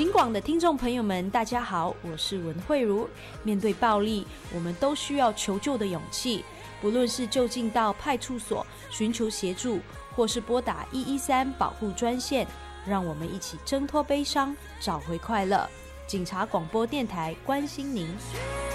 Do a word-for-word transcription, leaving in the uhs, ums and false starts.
警广的听众朋友们大家好，我是文慧茹。面对暴力，我们都需要求救的勇气，不论是就近到派出所寻求协助，或是拨打一一三保护专线，让我们一起挣脱悲伤，找回快乐。警察广播电台关心您。